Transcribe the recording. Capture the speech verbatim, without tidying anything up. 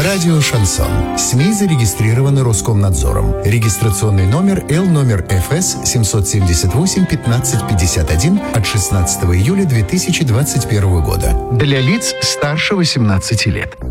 Радио «Шансон». СМИ зарегистрированы Роскомнадзором. Регистрационный номер Л номер Ф С семьсот семьдесят восемь пятнадцать пятьдесят один от шестнадцатого июля две тысячи двадцать первого года. Для лиц старше восемнадцати лет.